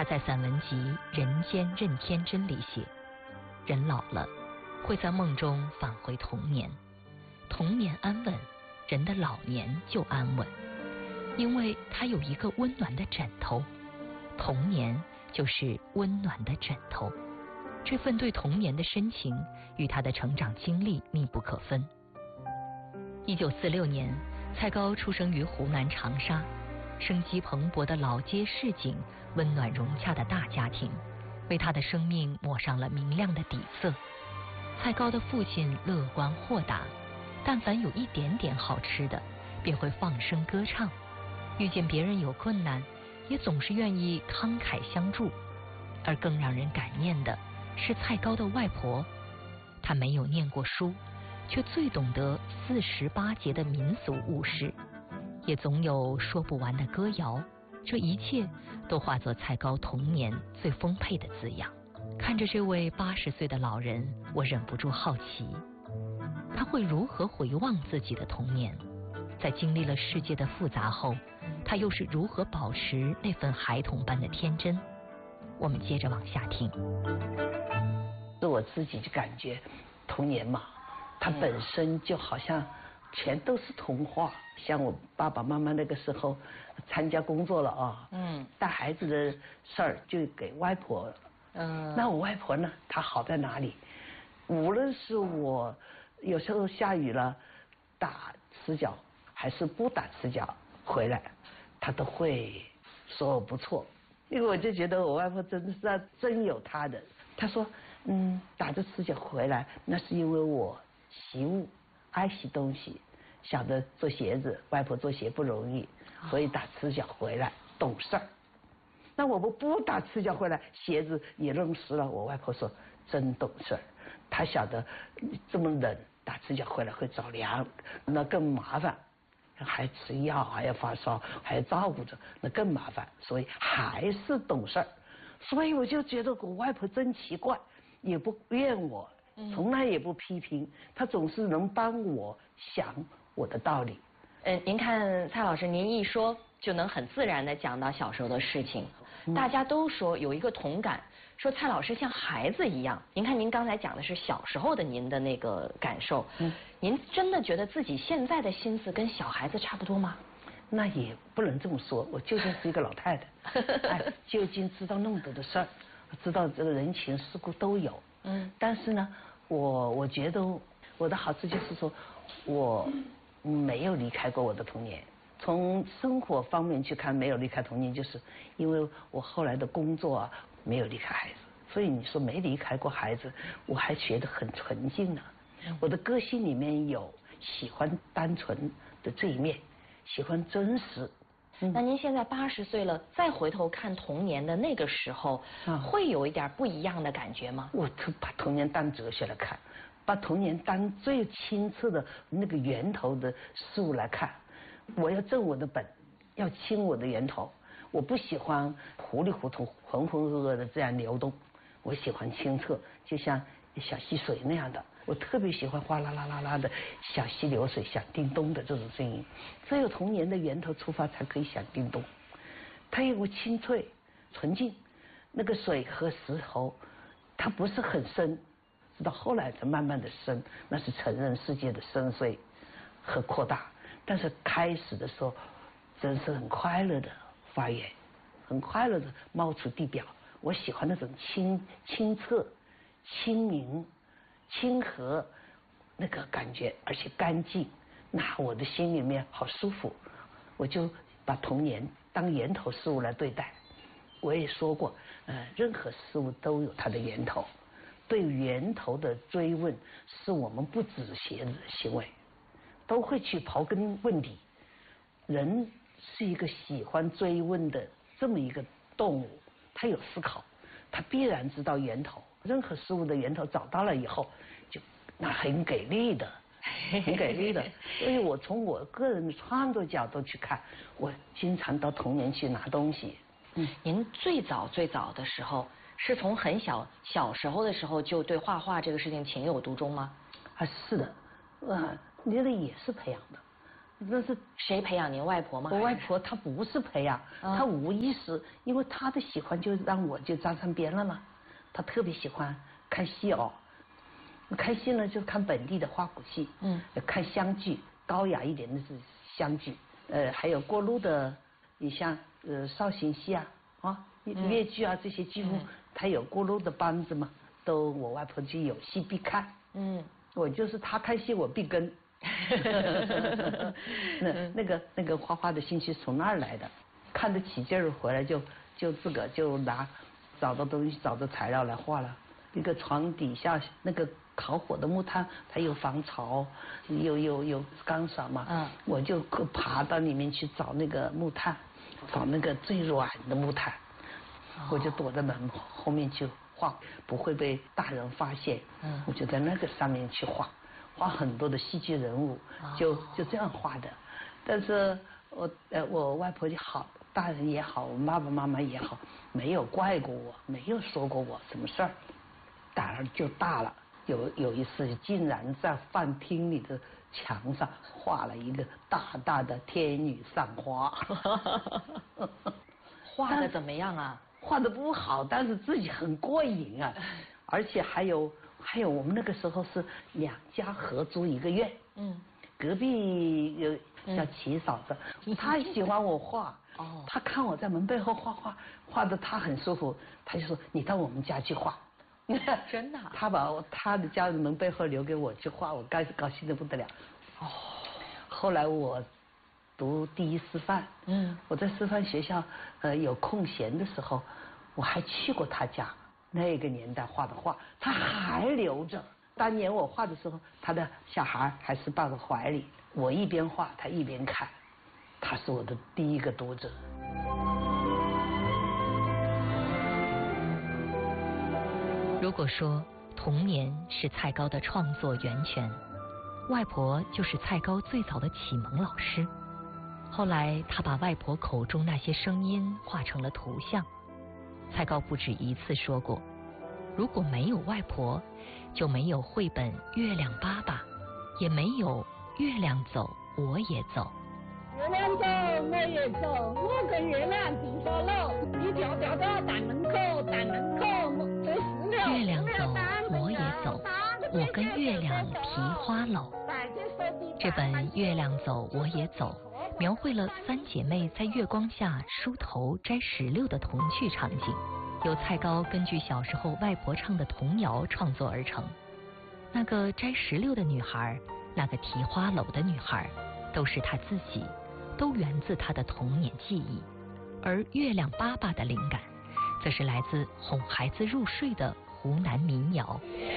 他在散文集《人间任天真》里写，人老了会在梦中返回童年，童年安稳，人的老年就安稳，因为他有一个温暖的枕头，童年就是温暖的枕头。这份对童年的深情与他的成长经历密不可分。1946年，蔡高出生于湖南长沙，生机蓬勃的老街市井，温暖融洽的大家庭，为他的生命抹上了明亮的底色。蔡高的父亲乐观豁达，但凡有一点点好吃的，便会放声歌唱，遇见别人有困难，也总是愿意慷慨相助。而更让人感念的是蔡高的外婆，她没有念过书，却最懂得48节的民俗物事，也总有说不完的歌谣。这一切都化作蔡高童年最丰沛的滋养。看着这位80岁的老人，我忍不住好奇，他会如何回望自己的童年？在经历了世界的复杂后，他又是如何保持那份孩童般的天真？我们接着往下听。 是我自己就感觉童年嘛，它本身就好像全都是童话。像我爸爸妈妈那个时候参加工作了啊，带孩子的事儿就给外婆。那我外婆呢，她好在哪里？无论是我有时候下雨了打赤脚，还是不打赤脚回来，她都会说我不错。因为我就觉得我外婆真有她的。她说，打着赤脚回来，那是因为我习物，爱惜东西，晓得做鞋子，外婆做鞋不容易，所以打赤脚回来懂事儿。那我们不打赤脚回来，鞋子也弄湿了，我外婆说真懂事儿，她晓得这么冷，打赤脚回来会着凉，那更麻烦。还吃药，还要发烧，还要照顾着，那更麻烦，所以还是懂事儿。所以我就觉得我外婆真奇怪，也不怨我，从来也不批评，她总是能帮我想我的道理。 您看蔡老师，您一说就能很自然地讲到小时候的事情，大家都说有一个同感，说蔡老师像孩子一样。您看您刚才讲的是小时候的您的那个感受，您真的觉得自己现在的心思跟小孩子差不多吗？ 那也不能这么说，我究竟是一个老太太，究竟知道那么多的事儿，知道这个人情世故都有，但是呢，我觉得我的好处就是说，我没有离开过我的童年。从生活方面去看，没有离开童年，就是因为我后来的工作啊，没有离开孩子，所以你说没离开过孩子，我还觉得很纯净呢。我的个性里面有喜欢单纯的这一面，喜欢真实。 那您现在80岁了，再回头看童年的那个时候，会有一点不一样的感觉吗？ 我就把童年当哲学来看，把童年当最清澈的那个源头的事物来看。我要正我的本，要清我的源头。我不喜欢糊里糊涂、浑浑噩噩的这样流动，我喜欢清澈，就像小溪水那样的。我特别喜欢哗啦啦啦啦的小溪流水响叮咚的这种声音。只有童年的源头出发，才可以响叮咚。它有个清脆、纯净，那个水和石头，它不是很深，直到后来才慢慢的深，那是承认世界的深邃和扩大。但是开始的时候，真是很快乐的发源，很快乐的冒出地表。我喜欢那种清澈、清明、清和那个感觉，而且干净，那我的心里面好舒服。我就把童年当源头事物来对待。我也说过，任何事物都有它的源头，对源头的追问是我们不止鞋子行为，都会去刨根问底。人是一个喜欢追问的这么一个动物，他有思考，他必然知道源头。任何事物的源头找到了以后，就那很给力的，很给力的。所以我从我个人的创作角度去看，我经常到童年去拿东西。 您最早的时候是从很小时候的时候就对画画这个事情情有独钟吗？ 是的，那个也是培养的。 那是谁培养您？外婆吗？ 我外婆她不是培养，她无意识，因为她的喜欢就让我就沾上边了嘛。她特别喜欢看戏哦，看戏呢就看本地的花鼓戏，看湘剧，高雅一点的是湘剧，还有过路的，你像绍兴戏啊越剧啊这些几乎她有过路的班子嘛，都我外婆就有戏必看，我就是她看戏我必跟。那个画画的兴趣从那儿来的，看得起劲儿，回来就自个就找到东西，找到材料来画了。一个床底下那个烤火的木炭，它有防潮，有干爽嘛。我就爬到里面去找那个木炭，找那个最软的木炭，我就躲在门后面去画，不会被大人发现。我就在那个上面去画很多的戏剧人物，就这样画的。但是我外婆也好，大人也好，我爸爸妈妈也好，没有怪过我，没有说过我什么事儿。胆儿就大了，有一次竟然在饭厅里的墙上画了一个大大的天女散花。 画的怎么样啊？ 画的不好，但是自己很过瘾啊。而且还有我们那个时候是2家合租一个院，隔壁有叫齐嫂子，她喜欢我画，她看我在门背后画的她很舒服，她就说你到我们家去画。 真的？ 她把她的家门背后留给我去画，我高兴得不得了。后来我读第一师范，我在师范学校有空闲的时候，我还去过她家。那个年代画的画，他还留着。当年我画的时候，他的小孩还是抱在怀里，我一边画，他一边看。他是我的第一个读者。 如果说童年是蔡高的创作源泉，外婆就是蔡高最早的启蒙老师。后来他把外婆口中那些声音画成了图像。蔡高不止一次说过，如果没有外婆，就没有绘本《月亮爸爸》，也没有月亮走我也走。 月亮走我也走，我跟月亮并说喽，你调调到大门口，这是了。 月亮走我也走，我跟月亮提花篓。这本《月亮走我也走》描绘了3姐妹在月光下梳头摘石榴的童趣场景，由蔡高根据小时候外婆唱的童谣创作而成。那个摘石榴的女孩，那个提花篓的女孩，都是她自己，都源自她的童年记忆。而月亮爸爸的灵感，则是来自哄孩子入睡的湖南民谣。